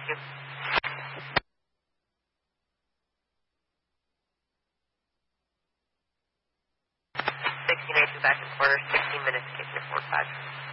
you. 16 back and quarter, 16 minutes to get to 4-5.